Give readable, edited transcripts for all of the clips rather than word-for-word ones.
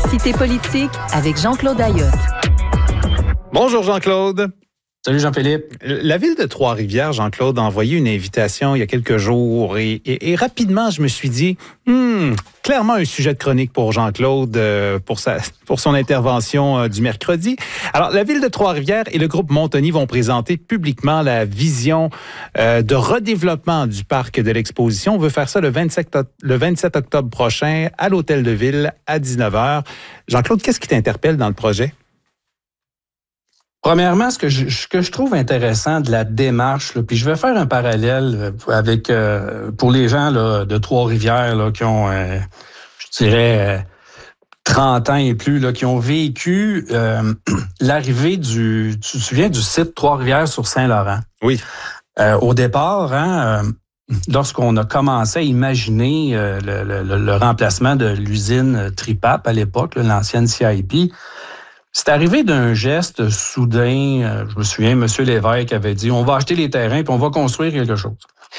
Cité politique avec Jean-Claude Ayotte. Bonjour Jean-Claude. Salut Jean-Philippe. La ville de Trois-Rivières, Jean-Claude, a envoyé une invitation il y a quelques jours et rapidement, je me suis dit, clairement un sujet de chronique pour Jean-Claude pour son intervention du mercredi. Alors, la ville de Trois-Rivières et le groupe Montagny vont présenter publiquement la vision de redéveloppement du parc de l'exposition. On veut faire ça le 27 octobre prochain à l'Hôtel de Ville à 19h. Jean-Claude, qu'est-ce qui t'interpelle dans le projet? Premièrement, ce que je trouve intéressant de la démarche, là, puis je vais faire un parallèle avec pour les gens là, de Trois-Rivières là, qui ont, je dirais, 30 ans et plus, là, qui ont vécu l'arrivée tu te souviens du site Trois-Rivières sur Saint-Laurent? Oui. Au départ, lorsqu'on a commencé à imaginer le remplacement de l'usine Tripap à l'époque, là, l'ancienne CIP, c'est arrivé d'un geste soudain. Je me souviens, M. Lévesque avait dit « On va acheter les terrains puis on va construire quelque chose ».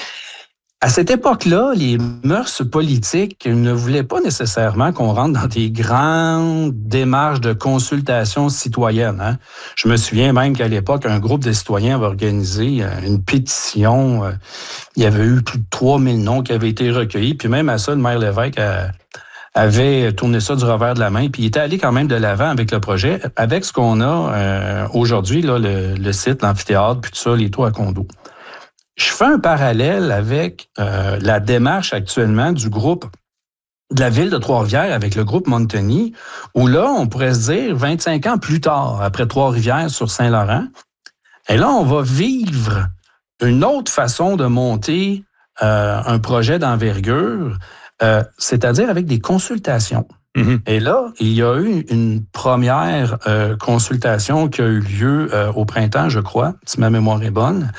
À cette époque-là, les mœurs politiques ne voulaient pas nécessairement qu'on rentre dans des grandes démarches de consultation citoyenne. Hein. Je me souviens même qu'à l'époque, un groupe de citoyens avait organisé une pétition. Il y avait eu plus de 3000 noms qui avaient été recueillis. Puis même à ça, le maire Lévesque avait tourné ça du revers de la main, puis il était allé quand même de l'avant avec le projet, avec ce qu'on a aujourd'hui, là, le site, l'amphithéâtre, puis tout ça, les toits à condos. Je fais un parallèle avec la démarche actuellement du groupe de la ville de Trois-Rivières avec le groupe Montagny, où là, on pourrait se dire, 25 ans plus tard, après Trois-Rivières sur Saint-Laurent, et là, on va vivre une autre façon de monter un projet d'envergure, c'est-à-dire avec des consultations. Mm-hmm. Et là, il y a eu une première consultation qui a eu lieu au printemps, je crois, si ma mémoire est bonne.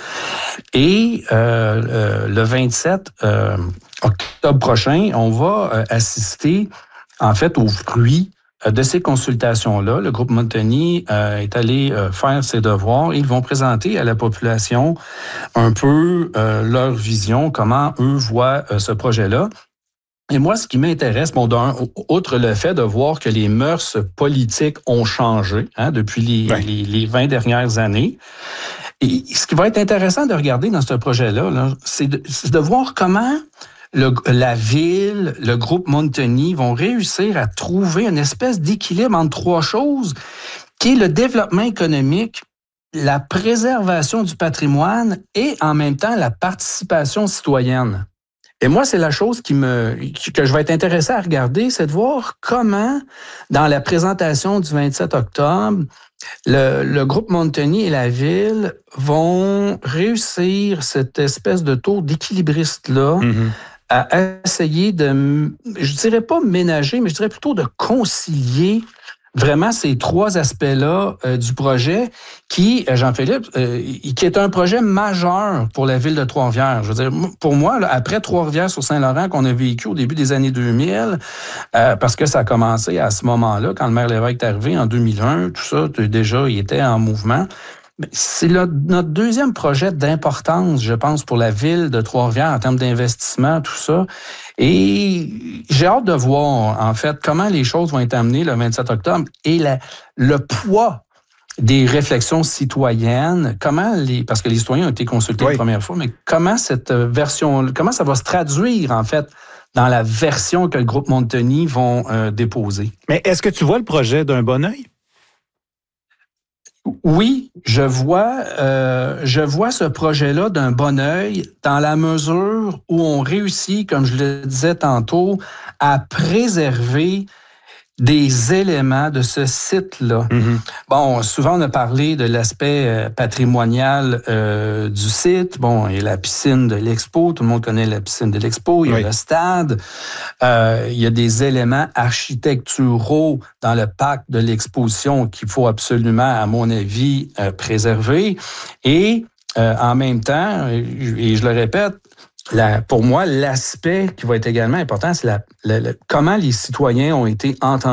Et le 27 octobre prochain, on va assister, en fait, aux fruits de ces consultations-là. Le groupe Montagny est allé faire ses devoirs et ils vont présenter à la population un peu leur vision, comment eux voient ce projet-là. Et moi, ce qui m'intéresse, outre le fait de voir que les mœurs politiques ont changé depuis les 20 dernières années, et ce qui va être intéressant de regarder dans ce projet-là, c'est de voir comment la ville, le groupe Montagny vont réussir à trouver une espèce d'équilibre entre trois choses, qui est le développement économique, la préservation du patrimoine et en même temps la participation citoyenne. Et moi, c'est la chose que je vais être intéressé à regarder, c'est de voir comment, dans la présentation du 27 octobre, le groupe Montagny et la ville vont réussir cette espèce de tour d'équilibriste-là à essayer de, je dirais pas ménager, mais je dirais plutôt de concilier vraiment ces trois aspects-là du projet qui, Jean-Philippe, qui est un projet majeur pour la ville de Trois-Rivières. Je veux dire, pour moi, là, après Trois-Rivières sur Saint-Laurent qu'on a vécu au début des années 2000, parce que ça a commencé à ce moment-là, quand le maire Lévesque est arrivé en 2001, tout ça, déjà, il était en mouvement. C'est notre deuxième projet d'importance, je pense, pour la ville de Trois-Rivières en termes d'investissement, tout ça. Et j'ai hâte de voir, en fait, comment les choses vont être amenées le 27 octobre et le poids des réflexions citoyennes, parce que les citoyens ont été consultés la première fois, mais comment cette version, comment ça va se traduire, en fait, dans la version que le groupe Montagny vont déposer. Mais est-ce que tu vois le projet d'un bon œil? Oui, je vois ce projet-là d'un bon œil dans la mesure où on réussit, comme je le disais tantôt, à préserver des éléments de ce site-là. Mm-hmm. Bon, souvent on a parlé de l'aspect patrimonial du site. Bon, il y a la piscine de l'Expo, tout le monde connaît la piscine de l'Expo, il y a le stade, il y a des éléments architecturaux dans le parc de l'exposition qu'il faut absolument, à mon avis, préserver. Et en même temps, et je le répète, pour moi, l'aspect qui va être également important, c'est comment les citoyens ont été entendus.